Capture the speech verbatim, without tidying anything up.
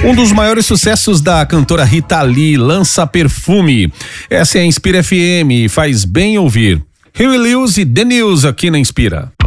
Um dos maiores sucessos da cantora Rita Lee lança perfume. Essa é a Inspira F M, faz bem ouvir. Huey Lewis e The News aqui na Inspira.